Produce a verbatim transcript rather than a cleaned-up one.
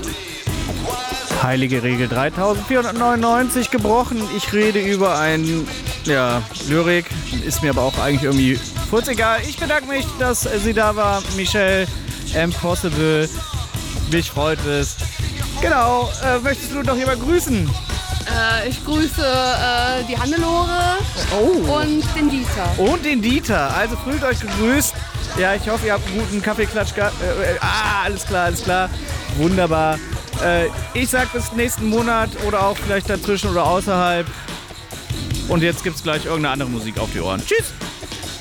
Heilige Regel dreitausendvierhundertneunundneunzig gebrochen. Ich rede über ein, ja, Lyrik. Ist mir aber auch eigentlich irgendwie furzegal. Ich bedanke mich, dass sie da war. Michelle, Impossible. Mich freut es. Genau, äh, möchtest du noch jemand grüßen? Äh, ich grüße äh, die Hannelore Oh. und den Dieter. Und den Dieter. Also fühlt euch gegrüßt. Ja, ich hoffe, ihr habt einen guten Kaffeeklatsch gehabt. Äh, äh, ah, alles klar, alles klar. Wunderbar. Äh, ich sag bis nächsten Monat oder auch vielleicht dazwischen oder außerhalb. Und jetzt gibt's gleich irgendeine andere Musik auf die Ohren. Tschüss!